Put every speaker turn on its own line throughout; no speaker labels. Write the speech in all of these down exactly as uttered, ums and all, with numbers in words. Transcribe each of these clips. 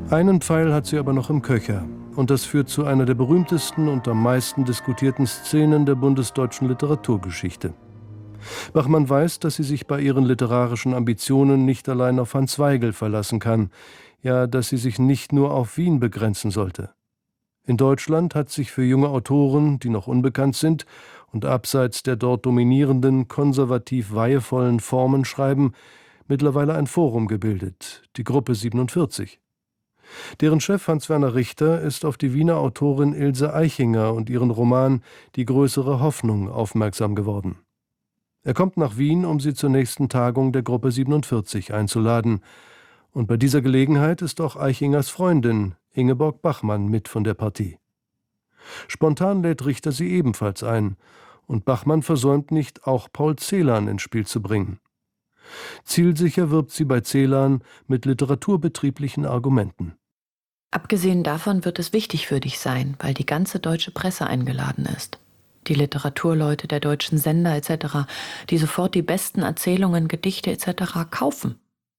Einen Pfeil hat sie aber noch im Köcher. Und das führt zu einer der berühmtesten und am meisten diskutierten Szenen der bundesdeutschen Literaturgeschichte. Bachmann weiß, dass sie sich bei ihren literarischen Ambitionen nicht allein auf Hans Weigel verlassen kann, ja, dass sie sich nicht nur auf Wien begrenzen sollte. In Deutschland hat sich für junge Autoren, die noch unbekannt sind und abseits der dort dominierenden, konservativ weihevollen Formen schreiben, mittlerweile ein Forum gebildet, die Gruppe siebenundvierzig. Deren Chef Hans-Werner Richter ist auf die Wiener Autorin Ilse Aichinger und ihren Roman »Die größere Hoffnung« aufmerksam geworden. Er kommt nach Wien, um sie zur nächsten Tagung der Gruppe siebenundvierzig einzuladen. Und bei dieser Gelegenheit ist auch Aichingers Freundin Ingeborg Bachmann mit von der Partie. Spontan lädt Richter sie ebenfalls ein. Und Bachmann versäumt nicht, auch Paul Celan ins Spiel zu bringen. Zielsicher wirbt sie bei Celan mit literaturbetrieblichen Argumenten.
Abgesehen davon wird es wichtig für dich sein, weil die ganze deutsche Presse eingeladen ist. Die Literaturleute der deutschen Sender et cetera, die sofort die besten Erzählungen, Gedichte et cetera kaufen.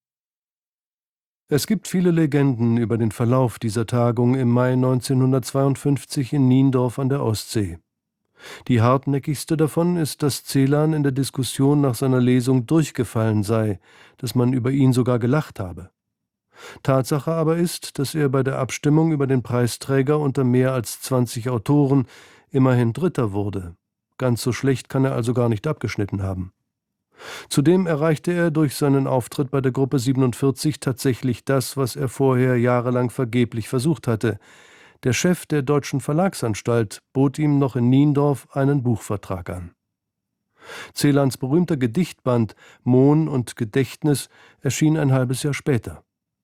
Es gibt viele Legenden über den Verlauf dieser Tagung im Mai neunzehnhundertzweiundfünfzig in Niendorf an der Ostsee. Die hartnäckigste davon ist, dass Celan in der Diskussion nach seiner Lesung durchgefallen sei, dass man über ihn sogar gelacht habe. Tatsache aber ist, dass er bei der Abstimmung über den Preisträger unter mehr als zwanzig Autoren immerhin Dritter wurde. Ganz so schlecht kann er also gar nicht abgeschnitten haben. Zudem erreichte er durch seinen Auftritt bei der Gruppe siebenundvierzig tatsächlich das, was er vorher jahrelang vergeblich versucht hatte. Der Chef der Deutschen Verlagsanstalt bot ihm noch in Niendorf einen Buchvertrag an. Celans berühmter Gedichtband »Mohn und Gedächtnis« erschien ein halbes Jahr später.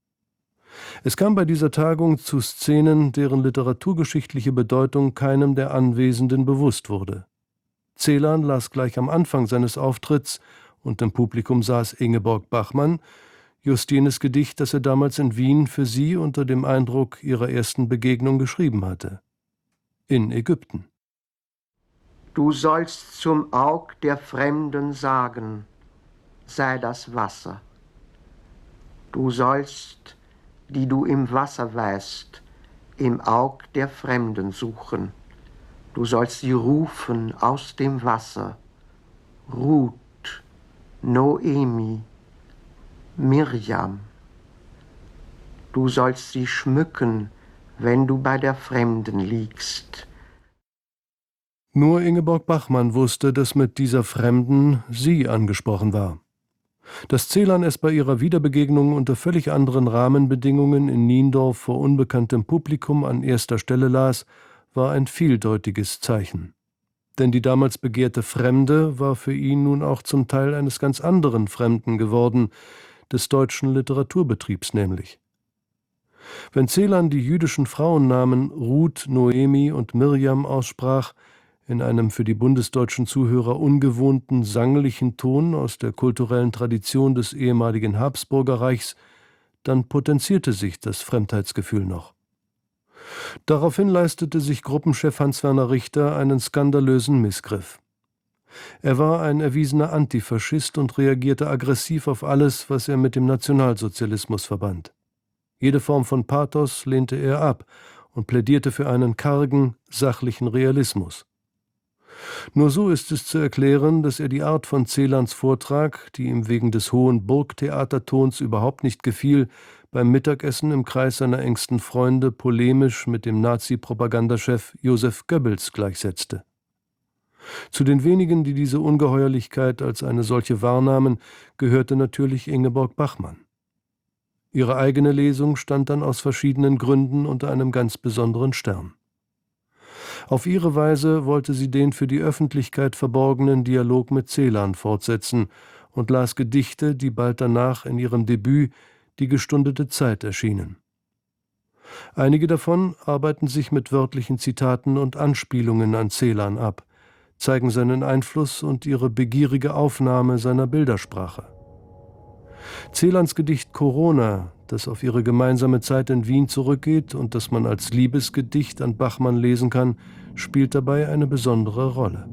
Es kam bei dieser Tagung zu Szenen, deren literaturgeschichtliche Bedeutung keinem der Anwesenden bewusst wurde. Celan las gleich am Anfang seines Auftritts, und im Publikum saß Ingeborg Bachmann, just jenes Gedicht, das er damals in Wien für sie unter dem Eindruck ihrer ersten Begegnung geschrieben hatte. In Ägypten.
Du sollst zum Aug der Fremden sagen, sei das Wasser. Du sollst, die du im Wasser weißt, im Aug der Fremden suchen. Du sollst sie rufen aus dem Wasser. Ruth, Noemi, Mirjam. Du sollst sie schmücken, wenn du bei der Fremden liegst.
Nur Ingeborg Bachmann wusste, dass mit dieser Fremden sie angesprochen war. Dass Celan es bei ihrer Wiederbegegnung unter völlig anderen Rahmenbedingungen in Niendorf vor unbekanntem Publikum an erster Stelle las, war ein vieldeutiges Zeichen. Denn die damals begehrte Fremde war für ihn nun auch zum Teil eines ganz anderen Fremden geworden, des deutschen Literaturbetriebs nämlich. Wenn Celan die jüdischen Frauennamen Ruth, Noemi und Mirjam aussprach, in einem für die bundesdeutschen Zuhörer ungewohnten, sanglichen Ton aus der kulturellen Tradition des ehemaligen Habsburgerreichs, dann potenzierte sich das Fremdheitsgefühl noch. Daraufhin leistete sich Gruppenchef Hans-Werner Richter einen skandalösen Missgriff. Er war ein erwiesener Antifaschist und reagierte aggressiv auf alles, was er mit dem Nationalsozialismus verband. Jede Form von Pathos lehnte er ab und plädierte für einen kargen, sachlichen Realismus. Nur so ist es zu erklären, dass er die Art von Celans Vortrag, die ihm wegen des hohen Burgtheatertons überhaupt nicht gefiel, beim Mittagessen im Kreis seiner engsten Freunde polemisch mit dem Nazi-Propagandachef Josef Goebbels gleichsetzte. Zu den wenigen, die diese Ungeheuerlichkeit als eine solche wahrnahmen, gehörte natürlich Ingeborg Bachmann. Ihre eigene Lesung stand dann aus verschiedenen Gründen unter einem ganz besonderen Stern. Auf ihre Weise wollte sie den für die Öffentlichkeit verborgenen Dialog mit Celan fortsetzen und las Gedichte, die bald danach in ihrem Debüt »Die gestundete Zeit« erschienen. Einige davon arbeiten sich mit wörtlichen Zitaten und Anspielungen an Celan ab, zeigen seinen Einfluss und ihre begierige Aufnahme seiner Bildersprache. Celans Gedicht »Corona«, das auf ihre gemeinsame Zeit in Wien zurückgeht und das man als Liebesgedicht an Bachmann lesen kann, spielt dabei eine besondere Rolle.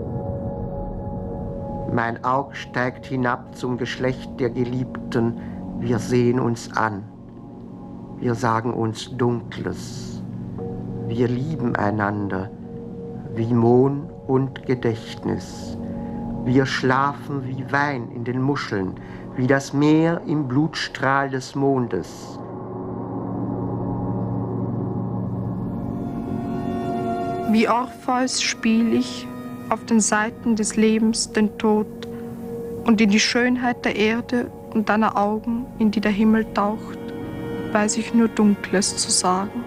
Mein Aug steigt hinab zum Geschlecht der Geliebten, Wir sehen uns an. Wir sagen uns Dunkles. Wir lieben einander wie Mohn und Gedächtnis. Wir schlafen wie Wein in den Muscheln, wie das Meer im Blutstrahl des Mondes.
Wie Orpheus spiel ich auf den Seiten des Lebens den Tod und in die Schönheit der Erde und deiner Augen, in die der Himmel taucht, weiß ich nur Dunkles zu sagen.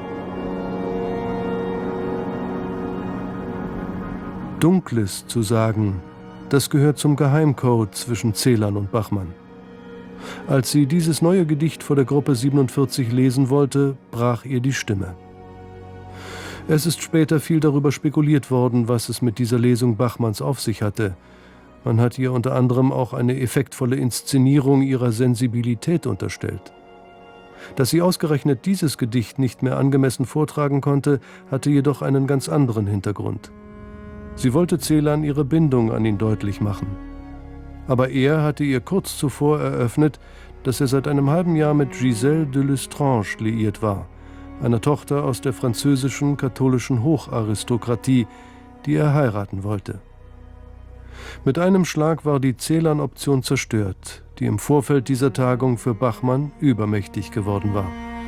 Dunkles zu sagen, das gehört zum Geheimcode zwischen Celan und Bachmann. Als sie dieses neue Gedicht vor der Gruppe siebenundvierzig lesen wollte, brach ihr die Stimme. Es ist später viel darüber spekuliert worden, was es mit dieser Lesung Bachmanns auf sich hatte. Man hat ihr unter anderem auch eine effektvolle Inszenierung ihrer Sensibilität unterstellt. Dass sie ausgerechnet dieses Gedicht nicht mehr angemessen vortragen konnte, hatte jedoch einen ganz anderen Hintergrund. Sie wollte Celan ihre Bindung an ihn deutlich machen. Aber er hatte ihr kurz zuvor eröffnet, dass er seit einem halben Jahr mit Gisèle de Lestrange liiert war, einer Tochter aus der französischen katholischen Hocharistokratie, die er heiraten wollte. Mit einem Schlag war die Celan-Option zerstört, die im Vorfeld dieser Tagung für Bachmann übermächtig geworden war.